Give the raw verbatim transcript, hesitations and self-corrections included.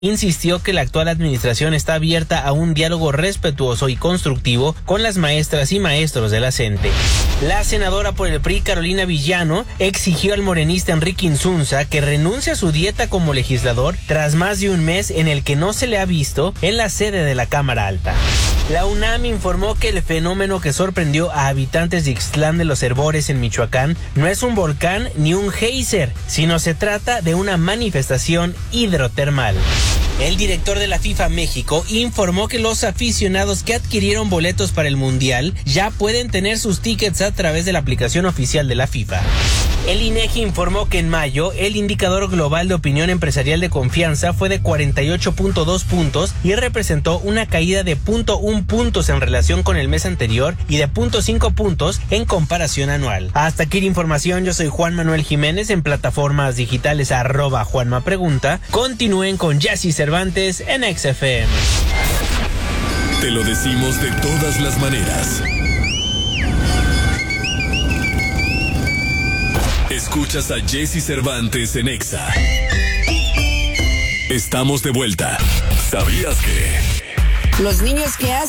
insistió que la actual administración está abierta a un diálogo respetuoso y constructivo con las maestras y maestros de la CENTE. La senadora por el P R I, Carolina Villano, exigió al morenista Enrique Insunza que renuncie a su dieta como legislador tras más de un mes en el que no se le ha visto en la sede de la Cámara Alta. La UNAM informó que el fenómeno que sorprendió a habitantes de Ixtlán de los Herbores en Michoacán no es un volcán ni un geyser, sino se trata de una manifestación hidrotermal. El director de la FIFA México informó que los aficionados que adquirieron boletos para el Mundial ya pueden tener sus tickets a través de la aplicación oficial de la FIFA. El INEGI informó que en mayo el indicador global de opinión empresarial de confianza fue de cuarenta y ocho punto dos puntos y representó una caída de punto uno puntos en relación con el mes anterior y de punto cinco puntos en comparación anual. Hasta aquí la información, yo soy Juan Manuel Jiménez, en plataformas digitales arroba Juanma Pregunta. Continúen con Jesse Cervantes en X F M. Te lo decimos de todas las maneras. Escuchas a Jesse Cervantes en Exa. Estamos de vuelta. ¿Sabías que? Los niños que hacen